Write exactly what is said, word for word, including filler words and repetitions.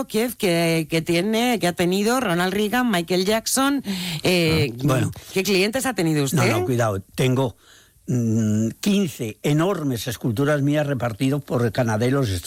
Prokofiev que, que tiene, que ha tenido Ronald Reagan, Michael Jackson. Eh, Ah, bueno. ¿Qué clientes ha tenido usted? No, no, cuidado. Tengo mmm, quince enormes esculturas mías repartidos por Canadá y los Estados